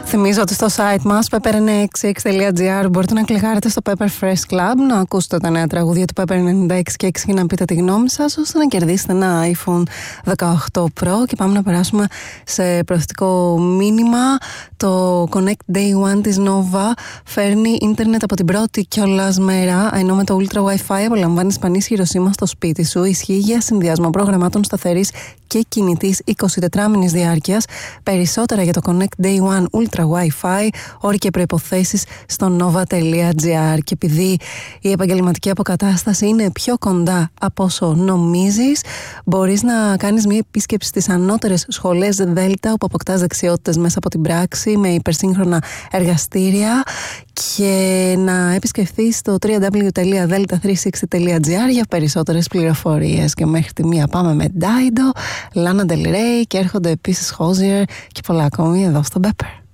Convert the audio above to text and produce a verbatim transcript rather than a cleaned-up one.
Θυμίζω ότι στο site μας pepper εννιά έξι έξι τελεία gr μπορείτε να κλικάρετε στο Pepper Fresh Club, να ακούσετε τα νέα τραγούδια του Pepper ενενήντα έξι και έξι και να πείτε τη γνώμη σας, ώστε να κερδίσετε ένα iPhone δεκαοκτώ Pro. Και πάμε να περάσουμε σε προθετικό μήνυμα. Το Connect Day One της Nova φέρνει ίντερνετ από την πρώτη κιόλας μέρα, ενώ με το Ultra Wi-Fi απολαμβάνεις πανίσχυρο σήμα στο σπίτι σου. Ισχύει για συνδυασμό προγραμμάτων σταθερής και κινητής εικοσιτετράμηνης διάρκειας. Περισσότερα για το Connect Day One Ultra Wi-Fi, όροι και προϋποθέσεις στο nova τελεία gr. Και επειδή η επαγγελματική αποκατάσταση είναι πιο κοντά από όσο νομίζεις, μπορείς να κάνεις μια επίσκεψη στις ανώτερες σχολές Δέλτα, όπου αποκτάς δεξιότητες μέσα από την πράξη με υπερσύγχρονα εργαστήρια, και να επισκεφθείς το double-u double-u double-u τελεία delta τριακόσια εξήντα τελεία gr για περισσότερες πληροφορίες. Και μέχρι τη μία πάμε με Dido, Lana Del Rey, και έρχονται επίσης Hozier και πολλά ακόμη εδώ στο Pepper.